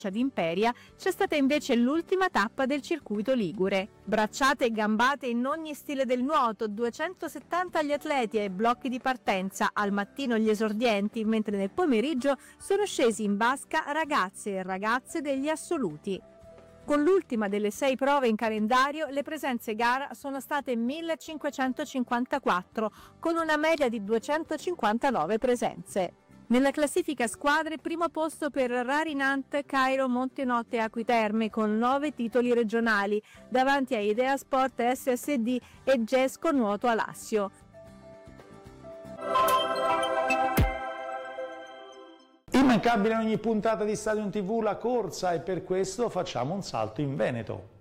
di Imperia c'è stata invece l'ultima tappa del circuito ligure. Bracciate e gambate in ogni stile del nuoto, 270 gli atleti ai blocchi di partenza, al mattino gli esordienti, mentre nel pomeriggio sono scesi in basca ragazze e ragazze degli assoluti. Con l'ultima delle 6 prove in calendario, le presenze gara sono state 1554, con una media di 259 presenze. Nella classifica squadre, primo posto per Rarinant, Cairo, Montenotte e Acquiterme con 9 titoli regionali, davanti a Idea Sport SSD e Gesco Nuoto Alassio. Immancabile in ogni puntata di Stadium TV la corsa, e per questo facciamo un salto in Veneto.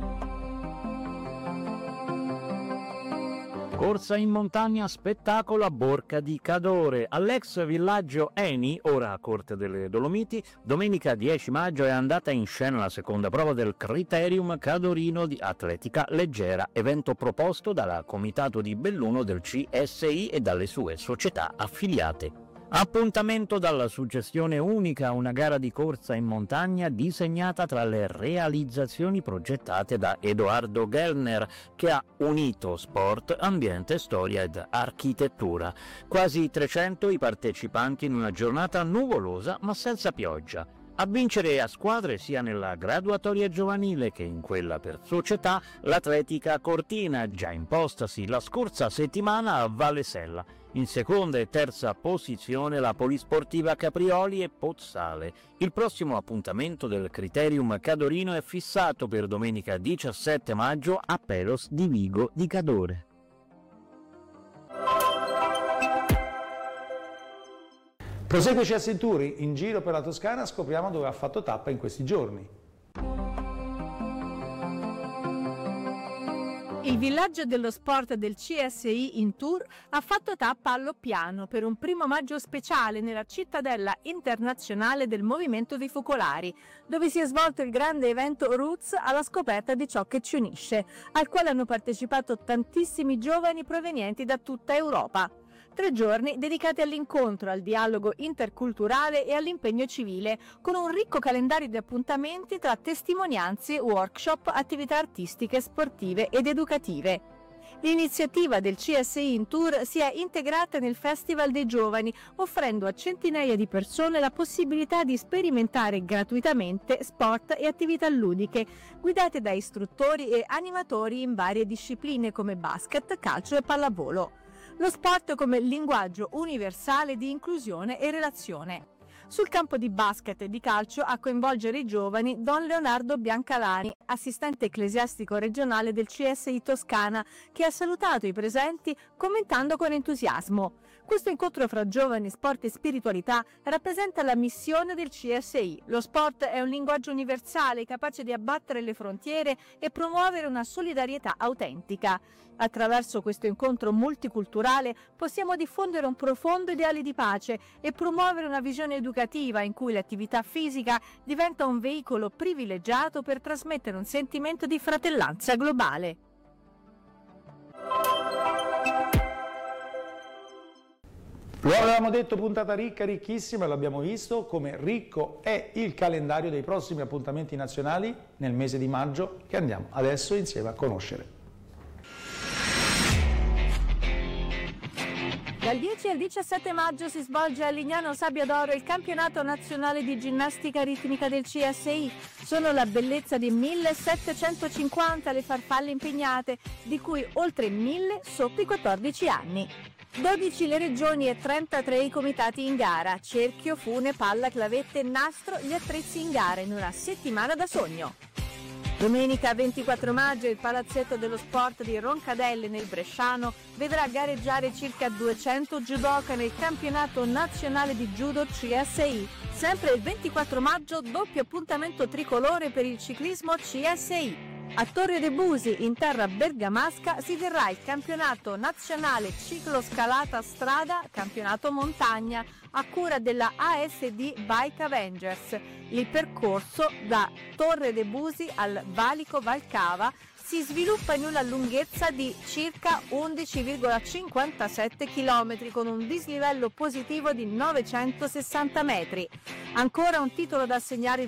Corsa in montagna, spettacolo a Borca di Cadore. All'ex villaggio Eni, ora Corte delle Dolomiti, domenica 10 maggio è andata in scena la seconda prova del Criterium Cadorino di atletica leggera, evento proposto dal Comitato di Belluno del CSI e dalle sue società affiliate. Appuntamento dalla suggestione unica, una gara di corsa in montagna disegnata tra le realizzazioni progettate da Edoardo Gellner, che ha unito sport, ambiente, storia ed architettura. Quasi 300 i partecipanti in una giornata nuvolosa ma senza pioggia. A vincere a squadre sia nella graduatoria giovanile che in quella per società l'Atletica Cortina, già impostasi la scorsa settimana a Valesella. In seconda e terza posizione la Polisportiva Caprioli e Pozzale. Il prossimo appuntamento del Criterium Cadorino è fissato per domenica 17 maggio a Pelos di Vigo di Cadore. Prosegue CS Tour, in giro per la Toscana scopriamo dove ha fatto tappa in questi giorni. Il villaggio dello sport del CSI in Tour ha fatto tappa a Loppiano per un 1° maggio speciale nella cittadella internazionale del movimento dei focolari, dove si è svolto il grande evento Roots alla scoperta di ciò che ci unisce, al quale hanno partecipato tantissimi giovani provenienti da tutta Europa. 3 giorni dedicati all'incontro, al dialogo interculturale e all'impegno civile, con un ricco calendario di appuntamenti tra testimonianze, workshop, attività artistiche, sportive ed educative. L'iniziativa del CSI in Tour si è integrata nel Festival dei Giovani, offrendo a centinaia di persone la possibilità di sperimentare gratuitamente sport e attività ludiche, guidate da istruttori e animatori in varie discipline come basket, calcio e pallavolo. Lo sport come linguaggio universale di inclusione e relazione. Sul campo di basket e di calcio a coinvolgere i giovani Don Leonardo Biancalani, assistente ecclesiastico regionale del CSI Toscana, che ha salutato i presenti commentando con entusiasmo. Questo incontro fra giovani, sport e spiritualità rappresenta la missione del CSI. Lo sport è un linguaggio universale capace di abbattere le frontiere e promuovere una solidarietà autentica. Attraverso questo incontro multiculturale possiamo diffondere un profondo ideale di pace e promuovere una visione educativa in cui l'attività fisica diventa un veicolo privilegiato per trasmettere un sentimento di fratellanza globale. Lo avevamo detto, puntata ricca, ricchissima, e l'abbiamo visto come ricco è il calendario dei prossimi appuntamenti nazionali nel mese di maggio, che andiamo adesso insieme a conoscere. Dal 10 al 17 maggio si svolge a Lignano Sabbia d'Oro il campionato nazionale di ginnastica ritmica del CSI. Sono la bellezza di 1750 le farfalle impegnate, di cui oltre 1000 sotto i 14 anni. 12 le regioni e 33 i comitati in gara, cerchio, fune, palla, clavette e nastro, gli attrezzi in gara in una settimana da sogno. Domenica 24 maggio il Palazzetto dello Sport di Roncadelle nel Bresciano vedrà gareggiare circa 200 judoka nel campionato nazionale di judo CSI. Sempre il 24 maggio doppio appuntamento tricolore per il ciclismo CSI. A Torre de' Busi, in terra bergamasca, si terrà il campionato nazionale cicloscalata strada, campionato montagna, a cura della ASD Bike Avengers. Il percorso da Torre de' Busi al Valico Valcava si sviluppa in una lunghezza di circa 11,57 km con un dislivello positivo di 960 metri. Ancora un titolo da assegnare